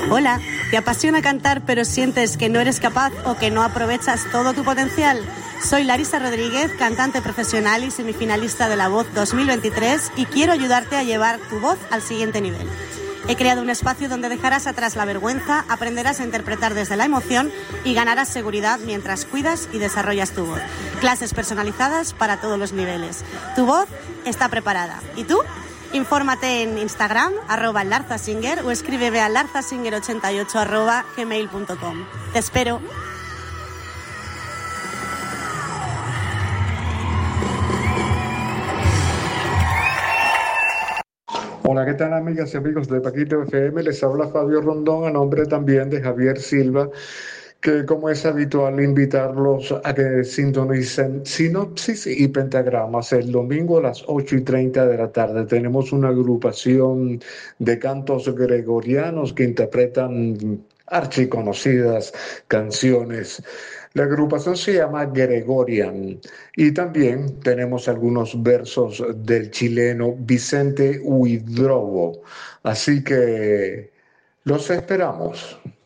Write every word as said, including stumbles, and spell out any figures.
Hola, ¿te apasiona cantar pero sientes que no eres capaz o que no aprovechas todo tu potencial? Soy Larisa Rodríguez, cantante profesional y semifinalista de La Voz dos mil veintitrés y quiero ayudarte a llevar tu voz al siguiente nivel. He creado un espacio donde dejarás atrás la vergüenza, aprenderás a interpretar desde la emoción y ganarás seguridad mientras cuidas y desarrollas tu voz. Clases personalizadas para todos los niveles. Tu voz está preparada. ¿Y tú? Infórmate en Instagram, arroba larzasinger, o escríbeme a larzasinger ochenta y ocho arroba gmail punto com. Te espero. Hola, ¿qué tal, amigas y amigos de Paquito F M? Les habla Fabio Rondón, a nombre también de Javier Silva, que como es habitual invitarlos a que sintonicen Sinopsis y Pentagramas el domingo a las ocho y treinta de la tarde. Tenemos una agrupación de cantos gregorianos que interpretan archiconocidas canciones. La agrupación se llama Gregorian y también tenemos algunos versos del chileno Vicente Huidrobo. Así que los esperamos.